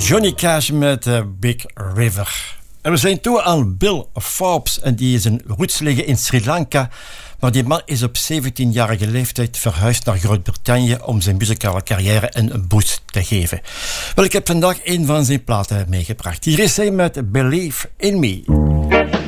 Johnny Cash met Big River. En we zijn toe aan Bill Forbes en die zijn roots liggen in Sri Lanka. Maar die man is op 17-jarige leeftijd verhuisd naar Groot-Brittannië om zijn muzikale carrière een boost te geven. Wel, ik heb vandaag een van zijn platen meegebracht. Hier is hij met Believe in Me.